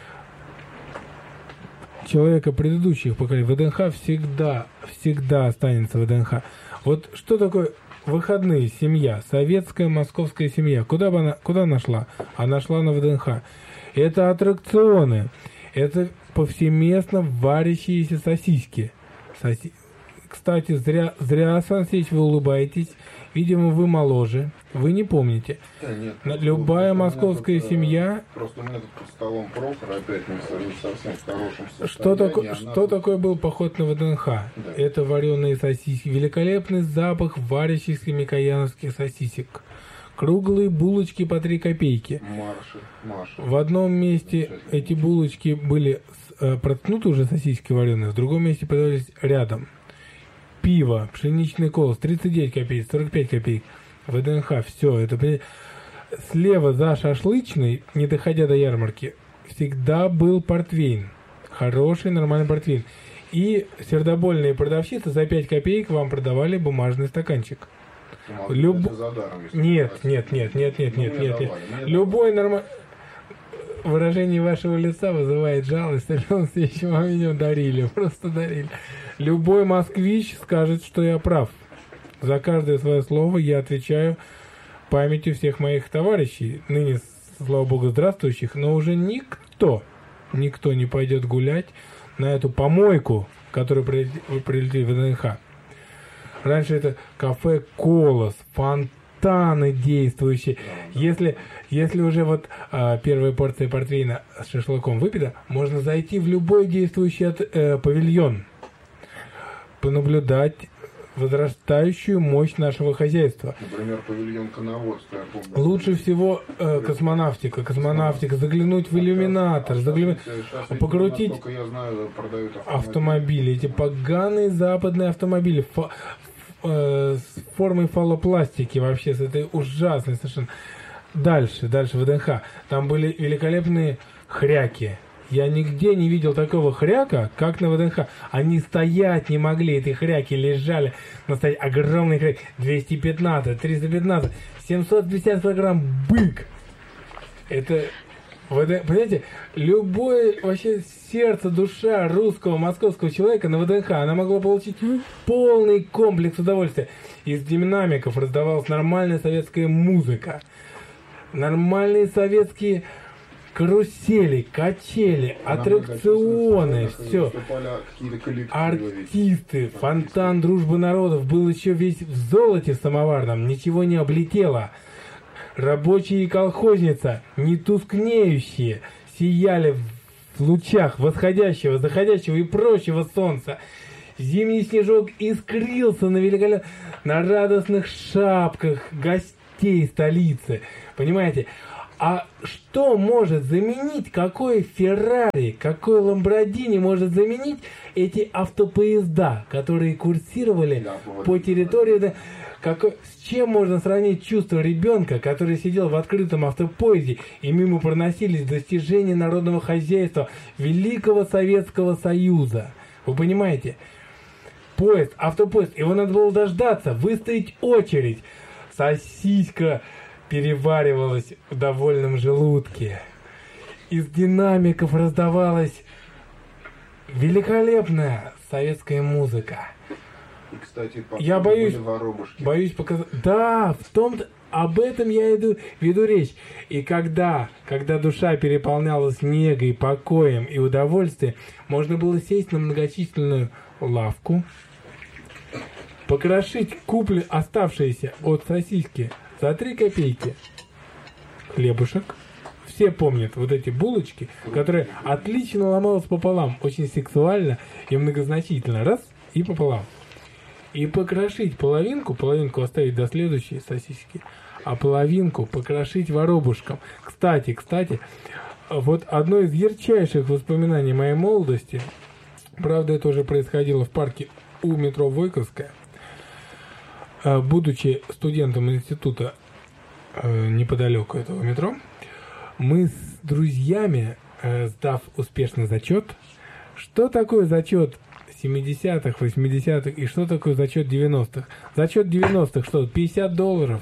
человека предыдущих поколений, вэ дэ эн ха всегда, всегда останется вэ дэ эн ха. Вот что такое выходные, семья, советская московская семья, куда бы она, куда она шла? Она шла на вэ дэ эн ха. Это аттракционы, это повсеместно варящиеся сосиски. Соси... Кстати, зря, зря, Сан Алексеевич, вы улыбаетесь. Видимо, вы моложе. Вы не помните. Да, нет, Любая просто московская тут, семья... Просто у меня тут под столом Прохор, опять не совсем в хорошем состоянии. Что, тако... что тут... такое был поход на вэ дэ эн ха? Да. Это вареные сосиски. Великолепный запах варящихся микояновских сосисек. Круглые булочки по три копейки. Марши, марши. В одном месте эти булочки были э, проткнуты уже сосиски вареные, в другом месте продавались рядом. Пиво, пшеничный колос, тридцать девять копеек, сорок пять копеек. вэ дэ эн ха, все. Это слева за шашлычной, не доходя до ярмарки, всегда был портвейн. Хороший, нормальный портвейн. И сердобольные продавщицы за пять копеек вам продавали бумажный стаканчик. Люб... Нет, нет, нет, нет, нет, нет, нет, нет. Любой нормальный... Выражение вашего лица вызывает жалость, Александр Алексеевич, вам, видимо, дарили, просто дарили. Любой москвич скажет, что я прав. За каждое свое слово я отвечаю памятью всех моих товарищей, ныне, слава богу, здравствующих, но уже никто, никто не пойдет гулять на эту помойку, которую прилетели в вэ дэ эн ха. Раньше это кафе «Колос», фонтаны действующие. Если, если уже вот а, первая порция портвейна с шашлыком выпита, можно зайти в любой действующий от, э, павильон, понаблюдать возрастающую мощь нашего хозяйства. Например, павильон коноводства. Лучше всего э, космонавтика, космонавтика, заглянуть в иллюминатор, заглянуть, покрутить я знаю, продают автомобили, эти поганые западные автомобили фа, э, с формой фалопластики, вообще с этой ужасной совершенно. Дальше, дальше вэ дэ эн ха. Там были великолепные хряки. Я нигде не видел такого хряка, как на вэ дэ эн ха. Они стоять не могли, эти хряки лежали. Настоять огромный хряк. двести пятнадцать, триста пятнадцать, семьсот пятьдесят килограмм бык. Это, понимаете, любое вообще сердце, душа русского, московского человека на вэ дэ эн ха, она могла получить полный комплекс удовольствия. Из динамиков раздавалась нормальная советская музыка. Нормальные советские... карусели, качели, аттракционы, все. Артисты, фонтан дружбы народов был еще весь в золоте самоварном, ничего не облетело. Рабочие и колхозница, не тускнеющие, сияли в лучах восходящего, заходящего и прочего солнца. Зимний снежок искрился на великолепных, на радостных шапках гостей столицы. Понимаете? А что может заменить, какой Феррари, какой Ламборджини может заменить эти автопоезда, которые курсировали по территории... Какой, с чем можно сравнить чувство ребенка, который сидел в открытом автопоезде, и мимо проносились достижения народного хозяйства Великого Советского Союза? Вы понимаете? Поезд, автопоезд, его надо было дождаться, выстоять очередь. Сосиска переваривалась в довольном желудке. Из динамиков раздавалась великолепная советская музыка. И, кстати, я боюсь, боюсь показать. Да, в том-то, об этом я иду, веду речь. И когда, когда душа переполнялась негой, покоем и удовольствием, можно было сесть на многочисленную лавку, покрошить куплю оставшиеся от сосиски за три копейки хлебушек. Все помнят вот эти булочки, которые отлично ломалась пополам, очень сексуально и многозначительно. Раз, и пополам. И покрошить половинку, половинку оставить до следующей сосиски, а половинку покрошить воробушком. Кстати, кстати, вот одно из ярчайших воспоминаний моей молодости, правда, это уже происходило в парке у метро Войковская, будучи студентом института неподалеку этого метро, мы с друзьями, сдав успешно зачет, что такое зачет семидесятых, восьмидесятых и что такое зачет девяностых? Зачет девяностых что? пятьдесят долларов.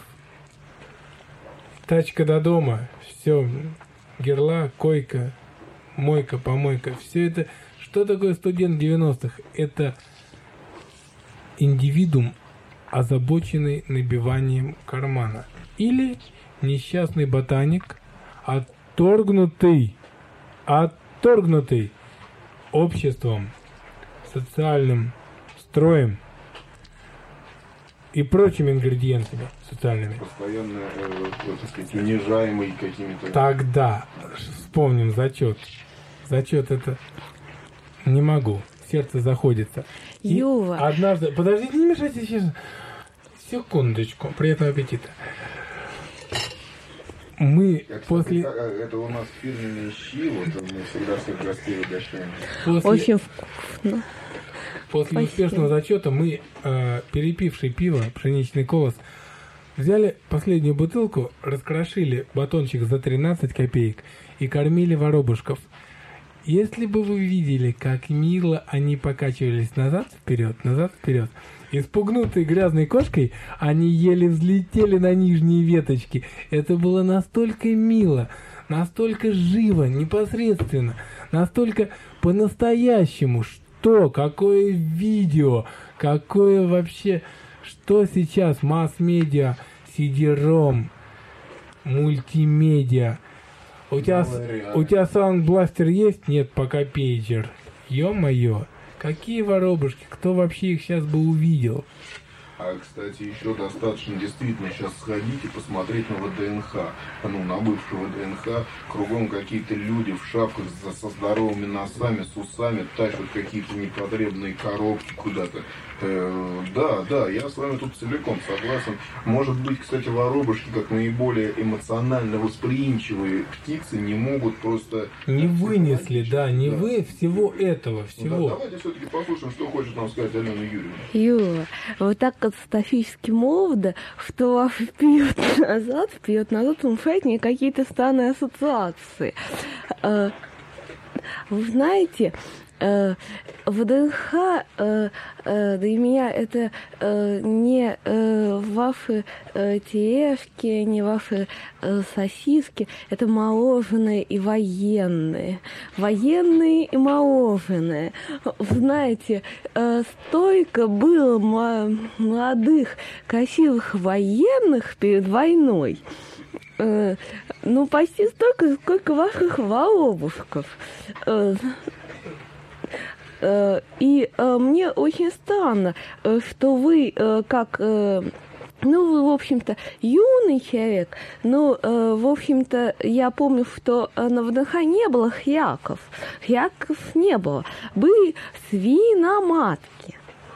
Тачка до дома. Все. Герла, койка, мойка, помойка. Все это. Что такое студент девяностых? Это индивидуум, озабоченный набиванием кармана. Или несчастный ботаник, отторгнутый, отторгнутый обществом, социальным строем и прочими ингредиентами социальными. Постоянно, э, так сказать, унижаемый какими-то... Тогда вспомним зачет. Зачет это... Не могу. Сердце заходится. Юва. И однажды... Подождите, не мешайте сейчас. Секундочку. Приятного аппетита. Мы Как, после... Как, это у нас фирменные щи, вот мы всегда всех гостей угощаем. После... Очень вкусно. После Спасибо. успешного зачета мы, э, перепивший пиво, пшеничный колос, взяли последнюю бутылку, раскрошили батончик за тринадцать копеек и кормили воробушков. Если бы вы видели, как мило они покачивались назад-вперед, назад-вперед, испугнутые грязной кошкой, они еле взлетели на нижние веточки. Это было настолько мило, настолько живо, непосредственно, настолько по-настоящему. Что, какое видео, какое вообще, что сейчас масс-медиа, си ди-ром, мультимедиа. У тебя, у тебя саунд-бластер есть? Нет, пока пейджер. Ё-моё, какие воробушки, кто вообще их сейчас бы увидел? А, кстати, еще достаточно действительно сейчас сходить и посмотреть на вэ дэ эн ха. Ну, на бывшую вэ дэ эн ха. Кругом какие-то люди в шапках со здоровыми носами, с усами, тащат какие-то непотребные коробки куда-то. Э, да, да, я с вами тут целиком согласен. Может быть, кстати, воробушки, как наиболее эмоционально восприимчивые птицы, не могут просто... Не вынесли, да, не да. вы всего этого, всего. Ну, да, давайте все-таки послушаем, что хочет нам сказать Алена Юрьевна. Юра, вы так катастрофически молоды, что вперед назад, вперед назад внушает мне какие-то странные ассоциации. Вы знаете, вэ дэ эн ха для меня это не ваши тележки, не ваши сосиски, это мороженое и военные. Военные и мороженое. Вы знаете, столько было молодых, красивых военных перед войной. Ну, почти столько, сколько ваших воробушков. И э, мне очень странно, э, что вы, э, как э, Ну, вы, в общем-то, юный человек, но, э, в общем-то, я помню, что на ВДНХ не было хряков. Хряков не было. Были свиноматки.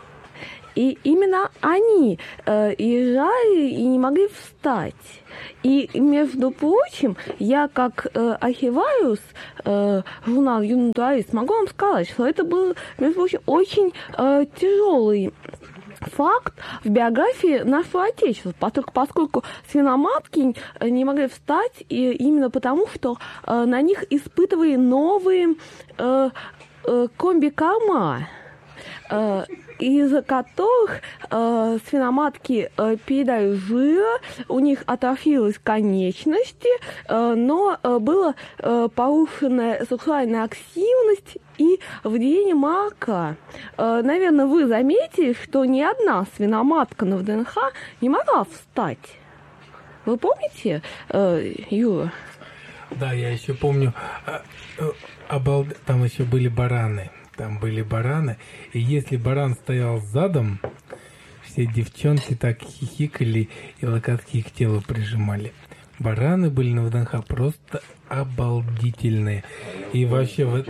И именно они э, езжали и не могли встать. И, между прочим, я как э, архивариус э, журнала «Юный натуралист» могу вам сказать, что это был, между прочим, очень э, тяжелый факт в биографии нашего Отечества, поскольку, поскольку свиноматки не могли встать и именно потому, что э, на них испытывали новые э, э, комби-корма, э, из-за которых э, свиноматки э, передали жира, у них атрофировались конечности, э, но э, была э, повышенная сексуальная активность и выделение молока. Э, наверное, вы заметили, что ни одна свиноматка на ВДНХ не могла встать. Вы помните, э, Юра? Да, я еще помню, э, э, обалд... там еще были бараны. Там были бараны, и если баран стоял задом, все девчонки так хихикали и локотки к телу прижимали. Бараны были на ВДНХ просто обалдительные. И вообще вот...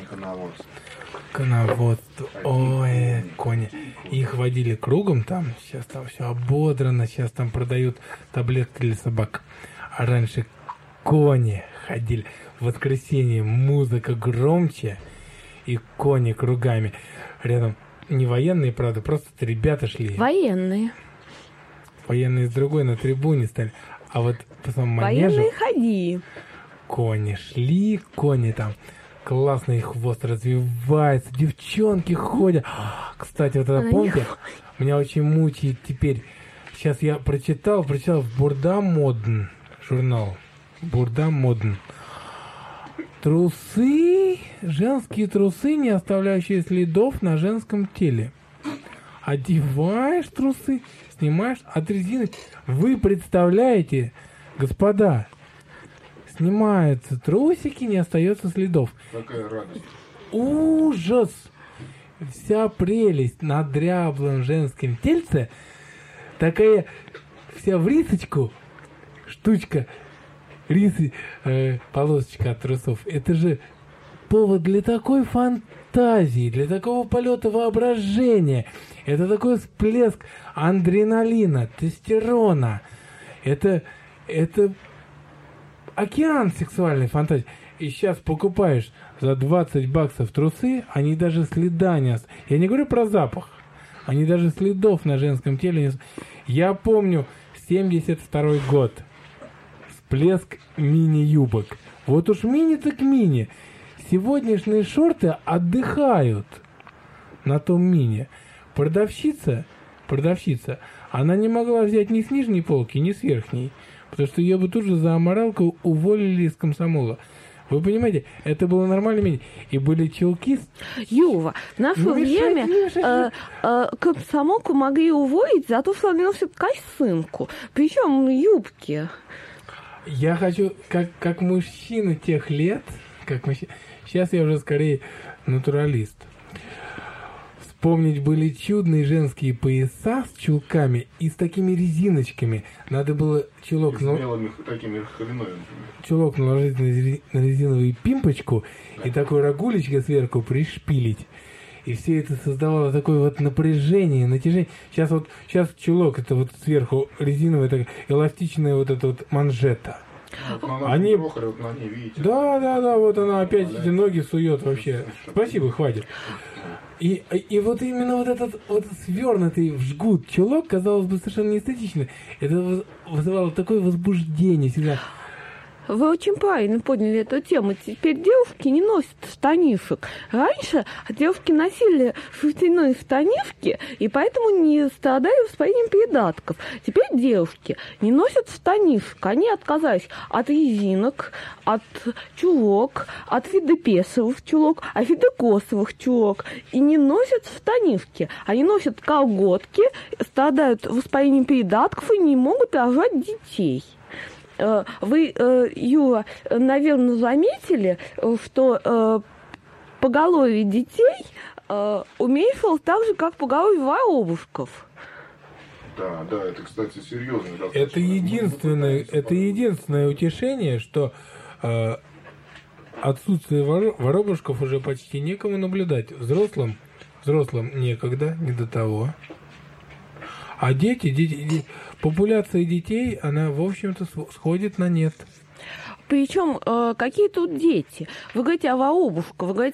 Коноводство. Ой, кони. Их водили кругом там, сейчас там все ободрано, сейчас там продают таблетки для собак. А раньше кони ходили. В воскресенье музыка громче, и кони кругами. Рядом не военные, правда, просто ребята шли. Военные. Военные с другой на трибуне стали. А вот по самому манежу... Военные ходи. Кони шли, кони там. Классно, их хвост развивается. Девчонки ходят. Кстати, вот это Она помните? Меня очень мучает теперь. Сейчас я прочитал, прочитал в Бурда Модн журнал. Бурда Модн. Трусы, женские трусы, не оставляющие следов на женском теле. Одеваешь трусы, снимаешь от резины. Вы представляете, господа, снимаются трусики, не остается следов. Какая радость. Ужас! Вся прелесть на дряблом женском тельце, такая вся в рисочку штучка, рисы, э, полосочка от трусов. Это же повод для такой фантазии, для такого полета воображения. Это такой всплеск адреналина, тестостерона. Это, это океан сексуальной фантазии. И сейчас покупаешь за двадцать баксов трусы, они даже следа не оставляют. Я не говорю про запах. Они даже следов на женском теле не оставляют. Я помню семьдесят второй год. Всплеск мини-юбок. Вот уж мини так мини. Сегодняшние шорты отдыхают на том мини. Продавщица, продавщица, она не могла взять ни с нижней полки, ни с верхней. Потому что ее бы тут же за аморалку уволили из комсомола. Вы понимаете, это было нормально мини. И были чулки... Юва, в наше Ну, мешает, время не мешает. э, э, комсомолку могли уволить за то, что они носят косынку. Причем юбки. Я хочу, как, как мужчина тех лет, как мужчина, сейчас я уже скорее натуралист. Вспомнить были чудные женские пояса с чулками и с такими резиночками. Надо было чулок, на... такими чулок наложить на, рези... на резиновую пимпочку и такой рогулечкой сверху пришпилить. И все это создавало такое вот напряжение, натяжение. Сейчас вот, сейчас чулок, это вот сверху резиновая, такая эластичная вот эта вот манжета. Вот Они... Прохор, вот на ней, видите? Да, да, да, вот она опять эти ноги сует вообще. Спасибо, хватит. И, и вот именно вот этот вот свернутый в жгут чулок, казалось бы, совершенно неэстетичный. Это вызывало такое возбуждение всегда. Вы очень правильно поняли эту тему. Теперь девушки не носят штанишек. Раньше девушки носили шерстяные штанишки, и поэтому не страдали воспалением придатков. Теперь девушки не носят штанишек. Они отказались от резинок, от чулок, от фидепесовых чулок, от фидекосовых чулок. И не носят штанишки. Они носят колготки, страдают воспалением придатков и не могут рожать детей. Вы, Юра, наверное, заметили, что поголовье детей уменьшилось так же, как поголовье воробушков. Да, да, это, кстати, серьезно. Это единственное, это единственное утешение, что э, отсутствие вор, воробушков уже почти некому наблюдать. Взрослым, взрослым некогда, не до того. А дети, дети, дети, популяция детей, она, в общем-то, сходит на нет. Причем, э, какие тут дети? Вы говорите о воробушках, вы говорите